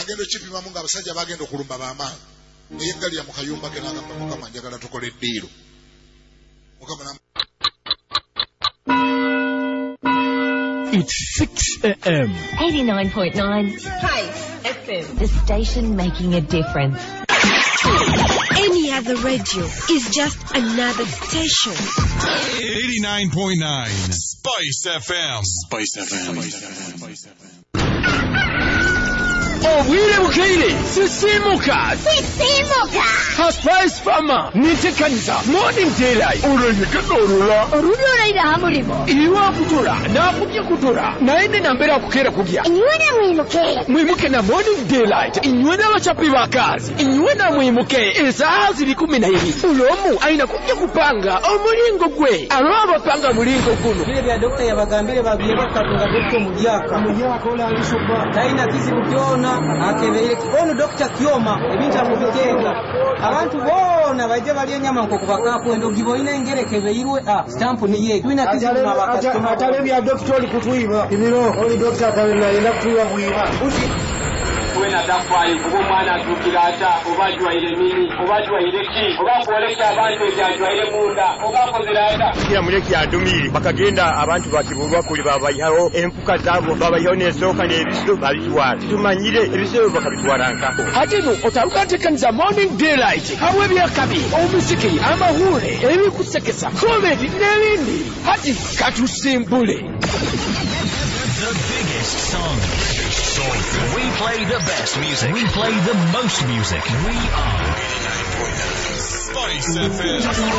yagenda okipimamu ng'abasajja bagenda okulumba b'amaanyi eyeggalira mu kayumba ke n'agamba mukama njagala tukole eddiiro mukama. It's 6 a.m. 89.9 Spice FM. The station making a difference. Any other radio is just another station. 89.9 Spice FM. Spice FM. Obwire bukeire sisimuka Spice Farmer nitekaniza Morning Daylight olulyoleira hamulimo iwa kutola nakubye kutola naende nambera kukera kugya Inywe mwimuke na Morning Daylight inywe n'abacapi bakazi inywe na mwimuke esaaha ziri 12 ulomu aina kubye kupanga omulingo gwe alaba panga mulingo guno bile bya dokta yabagambire babye bakatunga dokto mujaka ola alishoba taina kizibu kyona akebeire ono dokta Kioma ebinta mu bitenga abantu bona baje bali enyama nko kubakapo endo giboine ngereke irwe stamp ni ye twina kizibu mabaka atale bya dokta oli kutuiba ibiro oli dokta akabena ina kutuiba buiba wena dafai kubo mwana tukirata obajwa ile mini obajwa ile ki obakoleka abantu ejajwa ile munda obakozerata kira muleki adumiri bakagenda abantu bakibulwa kuli babayihaho empuka zabo babayihaho nesoka n'ebiso babitwala tumanyire ebiso bakabitwalanka hatino otaruka tekaniza Morning Daylight hawe byakabi omusiki amahule ebikusekesa comedy n'ebindi hati katusimbule. The biggest songs. We play the best music. We play the most music. We are 89.9 Spice FM.